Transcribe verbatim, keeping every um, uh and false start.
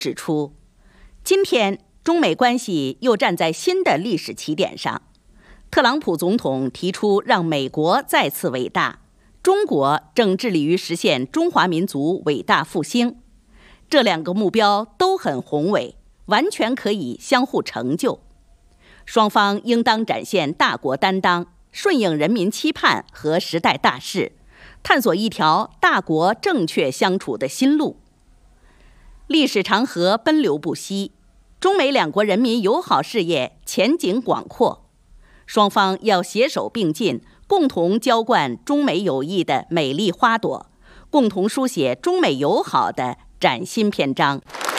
指出，今天中美关系又站在新的历史起点上。特朗普总统提出让美国再次伟大，中国正致力于实现中华民族伟大复兴。这两个目标都很宏伟，完全可以相互成就。双方应当展现大国担当，顺应人民期盼和时代大势，探索一条大国正确相处的新路。历史长河奔流不息，中美两国人民友好事业前景广阔。双方要携手并进，共同浇灌中美友谊的美丽花朵，共同书写中美友好的崭新篇章。